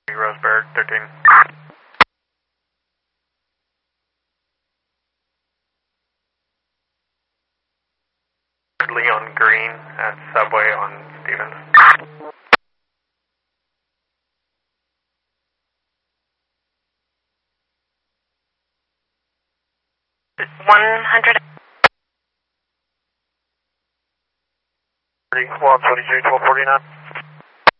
Roseburg, 13. Leon Green at Subway on Stevens. 100. 123, 1249.